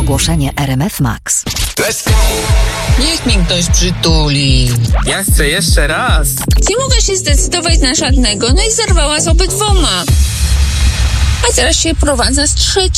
Ogłoszenie RMF Max. Niech mnie ktoś przytuli. Ja chcę jeszcze raz. Nie mogę się zdecydować na żadnego, no i zerwała z obydwoma. A teraz się prowadza z trzecim.